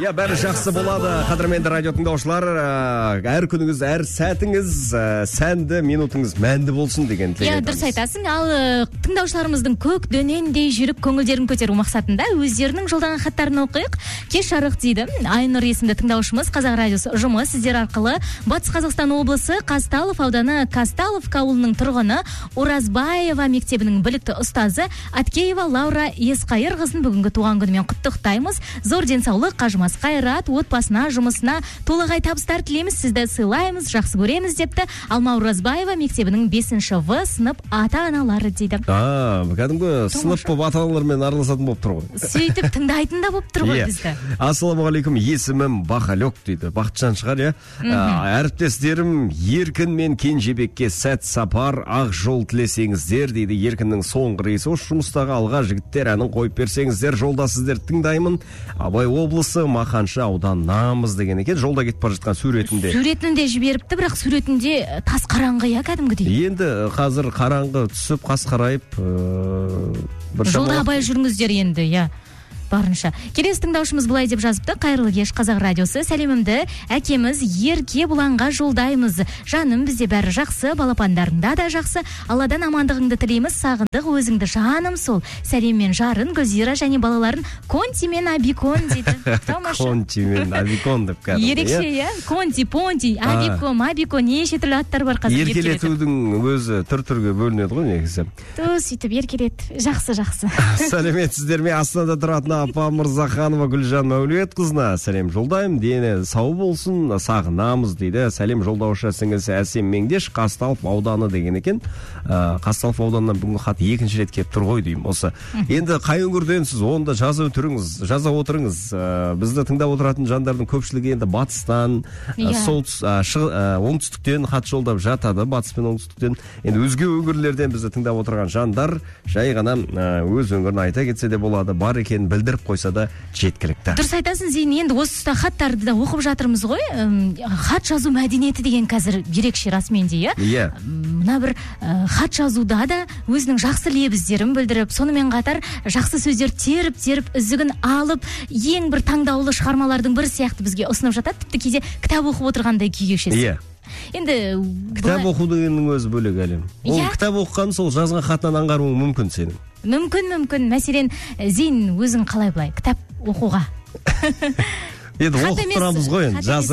Бәрі жақсы болады. Қадірменді радио тыңдаушылар, әр күніңіз, әр сәтіңіз сәнді, минутыңыз мәнді болсын деген тілек айтамыз. Дұрыс айтасың. Ал тыңдаушыларымыздың көк дөнендей жүріп көңілдерін көтеру мақсатында өздерінің жолдаған хаттарын оқиық. Кеш жарық дейді. Айнұр есімді тыңдаушымыз Қазақ радиосы ұжымы сіздер арқылы Батыс Қазақстан облысы Қазталов ауданы Қазталовка ауылының тұрғыны Оразбаева мектебінің білікті ұстазы Аткеева Лаура Есқайырқызын бүгінгі туған күнімен құттықтаймыз. Зор денсаулық, қажымас қайрат, отбасына, жұмысына толағай табыстар тілейміз. Сізді сыйлаймыз, жақсы көреміз депті. Алма Оразбаева мектебінің 5-ші В сынып ата-аналары дейді. Кәдімгі сынып болып ата-аналармен араласатын болып тұр ғой. Сөйтіп тыңдайтын да болып тұр ғой бізді. Ассалаумағалейкум, есімім Бақалек дейді. Бақытжан шығар, әріптестерім Еркін мен Кенжебекке сәт сапар, ақ жол тілесеңіздер дейді. Еркіннің соңғы рейсі осы жұмыстағы алға жігіттер әнін қойып берсеңіздер, жолда сіздер тыңдаймын. Абай облысы Мақаншы ауданнамыз деген екен. Жолда кетіп бара жатқан суретінде жіберіпті, бірақ суретінде тас қараңғы кәдімгідей. Енді қазір қараңғы түсіп қас қарайып жолда абай жүріңіздер енді, барынша. Келесі тыңдаушымыз былай деп жазыпты: қайырлы кеш Қазақ радиосы, сәлемімді әкеміз Ерке Бұланға жолдаймыз. Жаным, бізде бәрі жақсы, балапандарыңда да жақсы. Алладан амандығыңды тілейміз, сағындық өзіңді жаным сол. Сәлеммен жарын Гүлзира және балаларын Конти мен Абикон дейді. Конти мен Абикон деп кәдімгі. Ерекше, Конти, Понти, Абикон, неше түрлі аттар бар қазір. Еркелетудің өзі түр-түрге бөлінеді ғой негізі. Сөйтіп еркелет. Жақсы. Сәлеметсіздер ме? Астанада тұратын апа Мырзаханова Гүлжан Мәулетқызына сәлем жолдаймын, дені сау болсын, сағынамыз дейді. Сәлем жолдаушы сіңілісі Әсем Меңдеш, Қазталов ауданы деген екен. Қазталов ауданынан бүгінгі хат екінші рет келіп тұр ғой деймін. Осы енді қай өңірденсіз, оны да жаза отырыңыз. Бізді тыңдап отыратын жандардың көпшілігі енді батыстан, оңтүстіктен хат жолдап жатады. Батыс пен оңтүстіктен. Енді өзге өңірлерден бізді тыңдап отырған жандар жай ғана өз өңірін айта кетсе де болады, бар екен білдіріп қойса да жеткілікті. Дұрыс айтасың Зейін, енді осы тұста хаттарды да оқып жатырмыз ғой. Хат жазу мәдениеті деген қазір ерекше расымен де, мына бір хат жазуда да өзінің жақсы лебіздерін білдіріп, сонымен қатар жақсы сөздер теріп үзігін алып, ең бір таңдаулы шығармалардың бір сияқты бізге ұсынып жатады. Тіпті кейде кітап оқып отырғандай күй кешесің. Енді кітап оқу дегеннің өзі бөлек әлем. Ол кітап оқыған сол жазған хатынан аңғаруың мүмкін сенің. Мүмкін. Мәселен, Зейін өзің қалай былай кітап оқуға? Енді оқып тұрамыз ғой,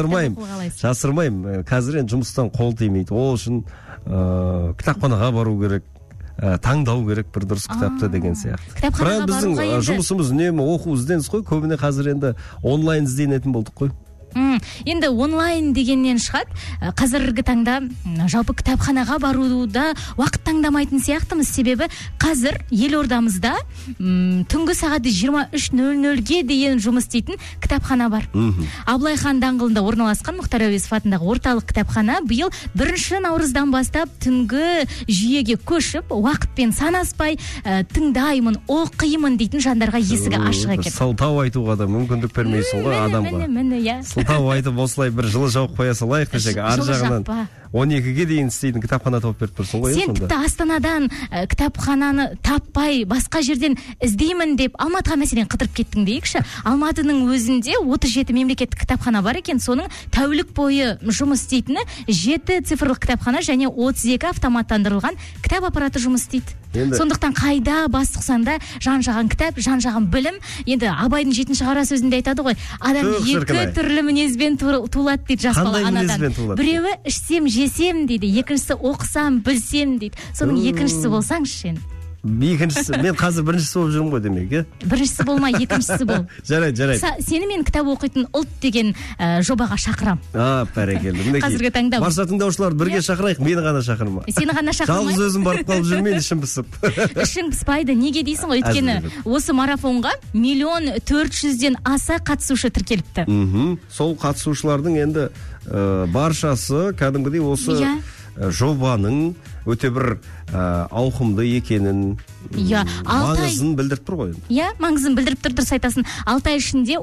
жасырмаймын. Қазір енді жұмыстан қол тимейді. Ол үшін кітапханаға бару керек, таңдау керек бір дұрыс кітапты деген сияқты. Бірақ біздің жұмысымыз үнемі оқу ізденіс қой, көбіне қазір енді онлайн ізденетін болдық қой. Енді онлайн дегеннен шығады. Қазіргі таңда жалпы кітапханаға баруда уақыт таңдамайтын сияқтымыз. Себебі қазір елордамызда түнгі сағат 23:00-ге дейін жұмыс істейтін кітапхана бар. Абылай хан даңғылында орналасқан Мұхтар Әуезов атындағы орталық кітапхана биыл 1 наурыздан бастап түнгі жүйеге көшіп, уақытпен санаспай тыңдаймын, оқимын дейтін жандарға есігі ашық екен. Сылтау айтуға да мүмкіндік бермейсің ғой адамға. Сылтау айтып осылай бір жылы жауып қоя салайық десек, ар жағынан 12-ге дейін істейтін кітапхана тауып беріп тұрсың ғой. Сен тіпті Астанадан кітапхананы таппай басқа жерден іздеймін деп Алматыға мәселен қыдырып кеттің дейікші. Алматының өзінде 37 мемлекеттік кітапхана бар екен. Соның тәулік бойы жұмыс істейтіні 7 цифрлық кітапхана және 32 автоматтандырылған кітап аппараты жұмыс істейді. Сондықтан қайда бас сұқсаң да жан-жағын кітап, жан-жағын білім. Енді Абайдың 7-ші қара сөзінде айтады ғой, адам екі түрлі мінезбен туылады дейді жас бала анадан. Біреуі ішсем жесем дейді, екіншісі оқысам білсем дейді. Соның екіншісі болсаңшы енді. Екіншісі, мен қазір біріншісі болып жүрмін ғой демек, Біріншісі болма, екіншісі бол. Жарайды. Сені мен кітап оқитын ұлт деген жобаға шақырам. Бәрекелді. Қазіргі таңда. Барша тыңдаушылар бірге шақырайық, мені ғана шақырма. Сені ғана шақырмай. Жалғыз өзім барып қалып жүрмейді, ішім пысып. Ішің пыспайды. Неге дейсің ғой? Өйткені осы марафонға 1,400,000-ден аса қатысушы тіркеліпті. Сол қатысушылардың енді баршасы кәдімгідей осы жобаның өте бір ауқымды екенін, маңызын білдіріп тұр ғой. Маңызын білдіріп тұр, дұрыс айтасың. 6 ай ішінде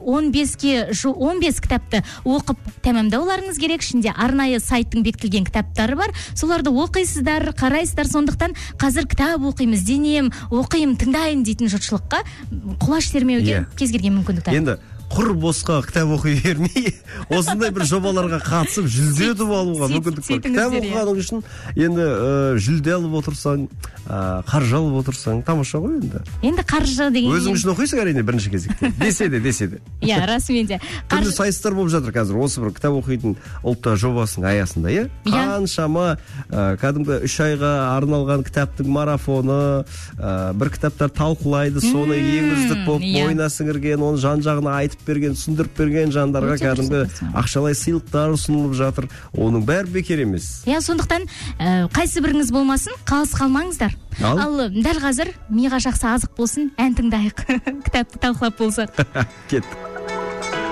15 кітапты оқып тәмамдауларыңыз керек. Ішінде арнайы сайттың бекітілген кітаптары бар. Соларды оқисыздар, қарайсыздар. Сондықтан қазір кітап оқимыз, денем, оқимын, тыңдайын дейтін жұртшылыққа құлаш сермеуге кез келген мүмкіндік бар. Енді құр босқа кітап оқи бермей, осындай бір жобаларға қатысып жүлде ұтып алуға мүмкіндік бар. Кітап оқығаның үшін енді жүлде алып отырсаң, қаржы алып отырсаң, тамаша ғой енді. Енді қаржы деген өзің үшін оқисың әрине бірінші кезекте. Десе де. Иә, расымен де. Түрлі сайыстар болып жатыр қазір. Осы бір кітап оқитын ұлттық жобасының аясында, иә? Қаншама кәдімгі 3 айға арналған кітаптың марафоны, бір кітаптар талқылайды, соны ең үздік болып ойына сіңірген, оны жан-жағына айтып берген, түсіндіріп берген жандарға кәдімгі ақшалай сыйлықтар ұсынылып жатыр. Оның бәрі бекер емес. Иә, сондықтан қайсы біріңіз болмасын, қалыс қалмаңыздар. Ал дәл қазір миға жақсы азық болсын, ән тыңдайық. Кітапты талқылап болсақ. Кеттік.